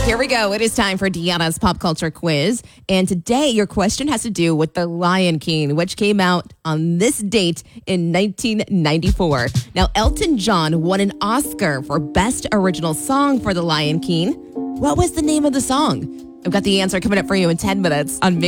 Here we go. It is time for Deanna's pop culture quiz. And today your question has to do with The Lion King, which came out on this date in 1994. Now, Elton John won an Oscar for Best Original Song for The Lion King. What was the name of the song? I've got the answer coming up for you in 10 minutes on